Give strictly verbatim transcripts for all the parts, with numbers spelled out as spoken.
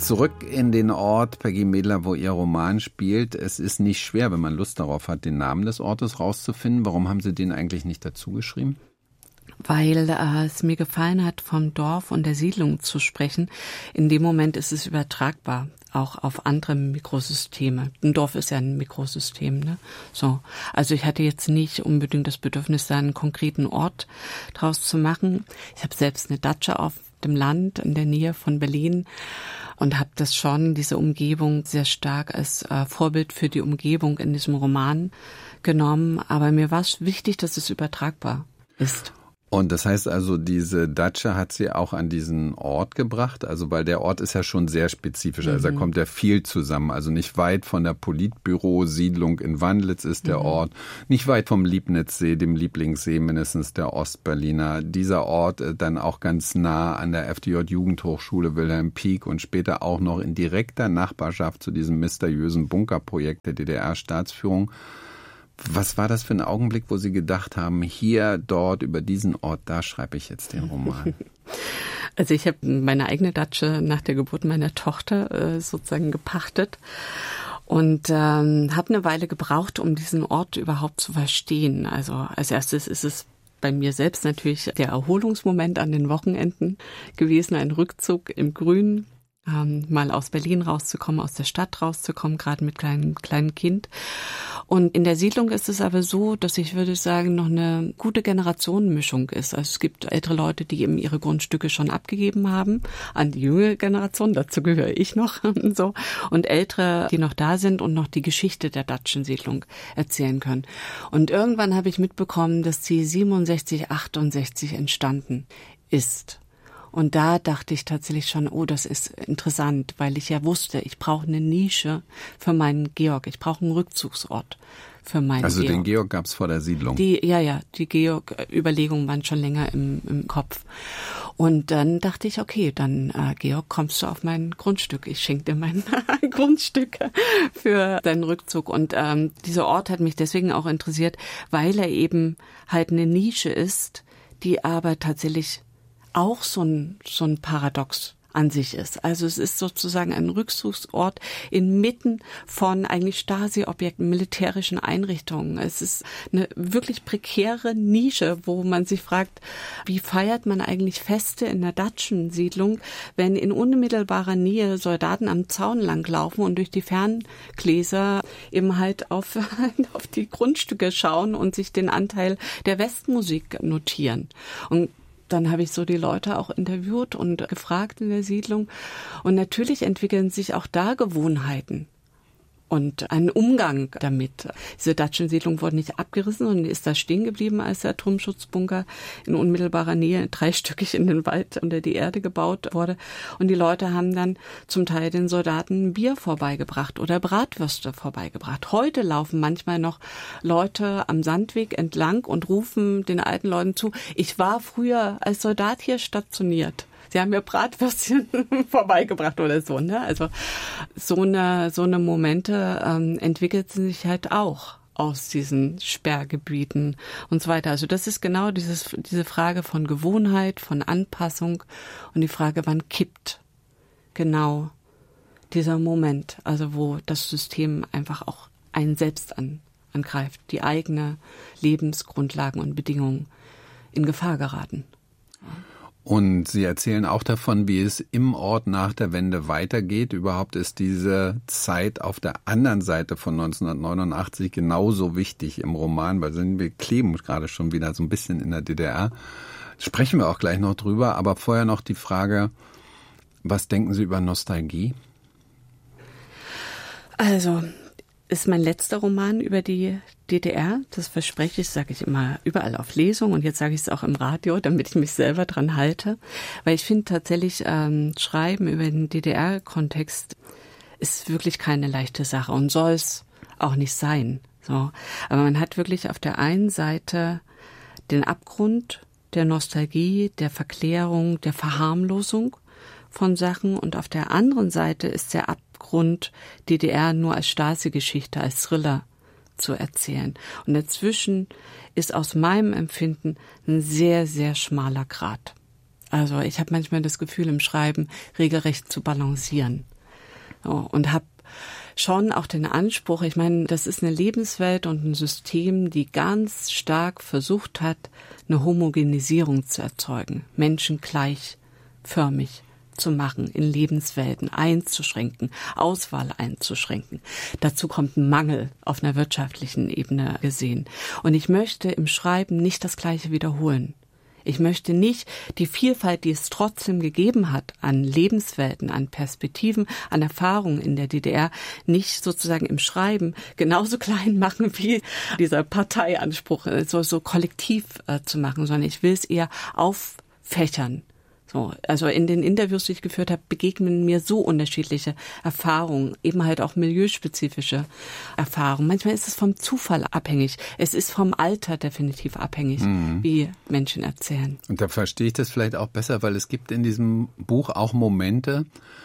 Zurück in den Ort, Peggy Medler, wo Ihr Roman spielt. Es ist nicht schwer, wenn man Lust darauf hat, den Namen des Ortes rauszufinden. Warum haben Sie den eigentlich nicht dazu geschrieben? Weil äh, es mir gefallen hat, vom Dorf und der Siedlung zu sprechen. In dem Moment ist es übertragbar, auch auf andere Mikrosysteme. Ein Dorf ist ja ein Mikrosystem, ne? So. Also ich hatte jetzt nicht unbedingt das Bedürfnis, da einen konkreten Ort draus zu machen. Ich habe selbst eine Datscha auf dem Land in der Nähe von Berlin und habe das schon, diese Umgebung, sehr stark als äh, Vorbild für die Umgebung in diesem Roman genommen. Aber mir war es wichtig, dass es übertragbar ist. Und das heißt also, diese Datscha hat Sie auch an diesen Ort gebracht? Also, weil der Ort ist ja schon sehr spezifisch. Also, da kommt ja viel zusammen. Also, nicht weit von der Politbüro-Siedlung in Wandlitz ist der mhm. Ort. Nicht weit vom Liebnitzsee, dem Lieblingssee mindestens der Ostberliner. Dieser Ort dann auch ganz nah an der F D J-Jugendhochschule Wilhelm Pieck und später auch noch in direkter Nachbarschaft zu diesem mysteriösen Bunkerprojekt der D D R-Staatsführung. Was war das für ein Augenblick, wo Sie gedacht haben, hier, dort, über diesen Ort, da schreibe ich jetzt den Roman? Also ich habe meine eigene Datscha nach der Geburt meiner Tochter äh, sozusagen gepachtet und ähm, habe eine Weile gebraucht, um diesen Ort überhaupt zu verstehen. Also als erstes ist es bei mir selbst natürlich der Erholungsmoment an den Wochenenden gewesen, ein Rückzug im Grün. Ähm, mal aus Berlin rauszukommen, aus der Stadt rauszukommen, gerade mit kleinem kleinen Kind. Und in der Siedlung ist es aber so, dass ich würde sagen, noch eine gute Generationenmischung ist. Also es gibt ältere Leute, die eben ihre Grundstücke schon abgegeben haben an die junge Generation, dazu gehöre ich noch, so, und ältere, die noch da sind und noch die Geschichte der Datschensiedlung erzählen können. Und irgendwann habe ich mitbekommen, dass sie siebenundsechzig, achtundsechzig entstanden ist. Und da dachte ich tatsächlich schon, oh, das ist interessant, weil ich ja wusste, ich brauche eine Nische für meinen Georg. Ich brauche einen Rückzugsort für meinen also Georg. Also den Georg gab es vor der Siedlung? Die, ja, ja, die Georg-Überlegungen waren schon länger im, im Kopf. Und dann dachte ich, okay, dann äh, Georg, kommst du auf mein Grundstück. Ich schenke dir mein Grundstück für deinen Rückzug. Und ähm, dieser Ort hat mich deswegen auch interessiert, weil er eben halt eine Nische ist, die aber tatsächlich auch so ein, so ein Paradox an sich ist. Also es ist sozusagen ein Rückzugsort inmitten von eigentlich Stasi-Objekten, militärischen Einrichtungen. Es ist eine wirklich prekäre Nische, wo man sich fragt, wie feiert man eigentlich Feste in der Datschensiedlung, wenn in unmittelbarer Nähe Soldaten am Zaun langlaufen und durch die Ferngläser eben halt auf, auf die Grundstücke schauen und sich den Anteil der Westmusik notieren. Und dann habe ich so die Leute auch interviewt und gefragt in der Siedlung. Und natürlich entwickeln sich auch da Gewohnheiten und ein Umgang damit. Diese Datschensiedlung wurde nicht abgerissen und ist da stehen geblieben, als der Atomschutzbunker in unmittelbarer Nähe dreistöckig in den Wald unter die Erde gebaut wurde. Und die Leute haben dann zum Teil den Soldaten Bier vorbeigebracht oder Bratwürste vorbeigebracht. Heute laufen manchmal noch Leute am Sandweg entlang und rufen den alten Leuten zu, ich war früher als Soldat hier stationiert. Sie haben mir Bratwürstchen vorbeigebracht oder so, ne? Also so eine so eine Momente ähm, entwickelten sich halt auch aus diesen Sperrgebieten und so weiter. Also das ist genau dieses diese Frage von Gewohnheit, von Anpassung und die Frage, wann kippt genau dieser Moment, also wo das System einfach auch einen selbst an, angreift, die eigene Lebensgrundlagen und Bedingungen in Gefahr geraten. Und Sie erzählen auch davon, wie es im Ort nach der Wende weitergeht. Überhaupt ist diese Zeit auf der anderen Seite von neunzehnhundertneunundachtzig genauso wichtig im Roman, weil wir kleben gerade schon wieder so ein bisschen in der D D R. Sprechen wir auch gleich noch drüber, aber vorher noch die Frage, was denken Sie über Nostalgie? Also, ist mein letzter Roman über die D D R. Das verspreche ich, sage ich immer überall auf Lesung und jetzt sage ich es auch im Radio, damit ich mich selber dran halte. Weil ich finde tatsächlich, ähm, Schreiben über den D D R-Kontext ist wirklich keine leichte Sache und soll es auch nicht sein. So. Aber man hat wirklich auf der einen Seite den Abgrund der Nostalgie, der Verklärung, der Verharmlosung von Sachen und auf der anderen Seite ist der Abgrund D D R nur als Stasi-Geschichte, als Thriller zu erzählen. Und dazwischen ist aus meinem Empfinden ein sehr, sehr schmaler Grat. Also ich habe manchmal das Gefühl im Schreiben regelrecht zu balancieren. So, und habe schon auch den Anspruch, ich meine, das ist eine Lebenswelt und ein System, die ganz stark versucht hat, eine Homogenisierung zu erzeugen, Menschen gleichförmig zu machen, in Lebenswelten einzuschränken, Auswahl einzuschränken. Dazu kommt ein Mangel auf einer wirtschaftlichen Ebene gesehen. Und ich möchte im Schreiben nicht das Gleiche wiederholen. Ich möchte nicht die Vielfalt, die es trotzdem gegeben hat an Lebenswelten, an Perspektiven, an Erfahrungen in der D D R, nicht sozusagen im Schreiben genauso klein machen wie dieser Parteianspruch, so, so kollektiv äh, zu machen, sondern ich will es eher auffächern. So, also in den Interviews, die ich geführt habe, begegnen mir so unterschiedliche Erfahrungen, eben halt auch milieuspezifische Erfahrungen. Manchmal ist es vom Zufall abhängig. Es ist vom Alter definitiv abhängig, mhm. wie Menschen erzählen. Und da verstehe ich das vielleicht auch besser, weil es gibt in diesem Buch auch Momente,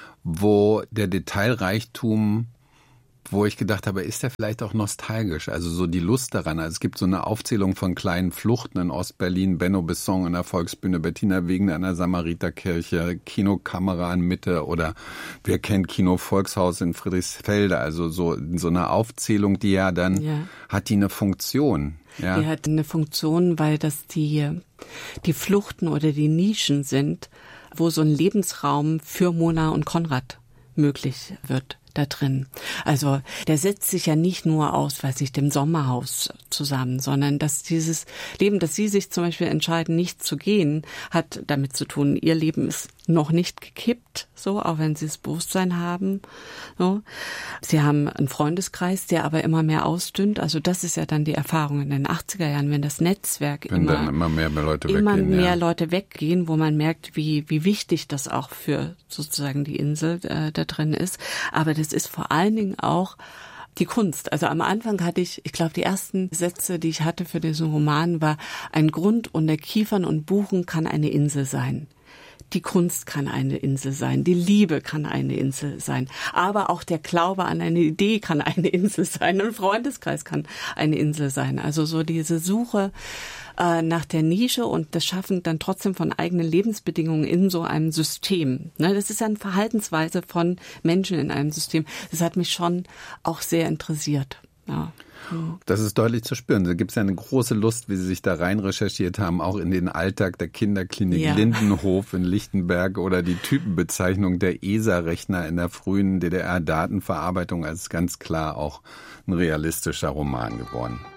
wo der Detailreichtum, wo ich gedacht habe, ist der vielleicht auch nostalgisch? Also so die Lust daran. Also es gibt so eine Aufzählung von kleinen Fluchten in Ostberlin, Benno Besson in der Volksbühne, Bettina Wegner in der Samariterkirche, Kinokamera in Mitte oder wer kennt Kino Volkshaus in Friedrichsfelde. Also so, so eine Aufzählung, die ja dann, ja. hat die eine Funktion. Ja. Die hat eine Funktion, weil das die, die Fluchten oder die Nischen sind, wo so ein Lebensraum für Mona und Konrad möglich wird. Da drin. Also der setzt sich ja nicht nur aus, weiß ich, dem Sommerhaus zusammen, sondern dass dieses Leben, dass sie sich zum Beispiel entscheiden, nicht zu gehen, hat damit zu tun, ihr Leben ist noch nicht gekippt, so, auch wenn sie das Bewusstsein haben. So. Sie haben einen Freundeskreis, der aber immer mehr ausdünnt. Also das ist ja dann die Erfahrung in den achtziger Jahren, wenn das Netzwerk wenn immer, dann immer mehr, mehr Leute immer weggehen, mehr ja. Leute weggehen, wo man merkt, wie, wie wichtig das auch für sozusagen die Insel äh, da drin ist. Aber das ist vor allen Dingen auch die Kunst. Also am Anfang hatte ich, ich glaube, die ersten Sätze, die ich hatte für diesen Roman, war: Ein Grund unter Kiefern und Buchen kann eine Insel sein. Die Kunst kann eine Insel sein, die Liebe kann eine Insel sein, aber auch der Glaube an eine Idee kann eine Insel sein, ein Freundeskreis kann eine Insel sein. Also so diese Suche äh, nach der Nische und das Schaffen dann trotzdem von eigenen Lebensbedingungen in so einem System. Ne, das ist eine Verhaltensweise von Menschen in einem System. Das hat mich schon auch sehr interessiert. Ja. Das ist deutlich zu spüren. Da gibt es ja eine große Lust, wie Sie sich da rein recherchiert haben, auch in den Alltag der Kinderklinik ja. Lindenhof in Lichtenberg oder die Typenbezeichnung der E S A-Rechner in der frühen D D R-Datenverarbeitung als ganz klar auch ein realistischer Roman geworden.